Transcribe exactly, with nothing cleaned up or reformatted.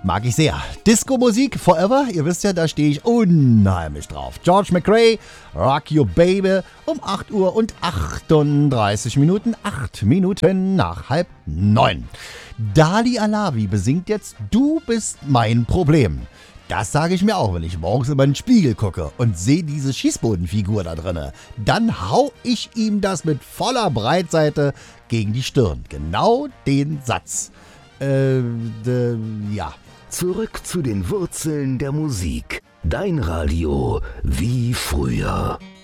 Mag ich sehr. Disco-Musik forever, ihr wisst ja, da stehe ich unheimlich drauf. George McRae, Rock Your Baby, um acht Uhr und achtunddreißig Minuten, acht Minuten nach halb neun. Dali Alavi besingt jetzt Du bist mein Problem. Das sage ich mir auch, wenn ich morgens in meinen Spiegel gucke und sehe diese Schießbodenfigur da drinne. Dann hau ich ihm das mit voller Breitseite gegen die Stirn. Genau den Satz. Äh, de, ja. Zurück zu den Wurzeln der Musik. Dein Radio wie früher.